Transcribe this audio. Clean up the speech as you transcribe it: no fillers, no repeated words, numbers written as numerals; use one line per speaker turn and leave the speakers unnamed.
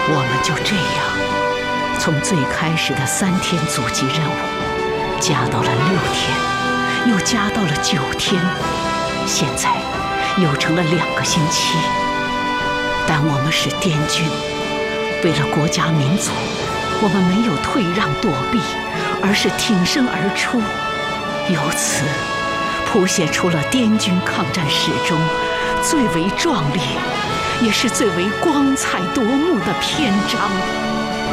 我们就这样，从最开始的3天阻击任务，加到了6天，又加到了9天，现在又成了2个星期。但我们是滇军，为了国家民族，我们没有退让躲避，而是挺身而出。由此，谱写出了滇军抗战史中最为壮丽，也是最为光彩夺目的篇章。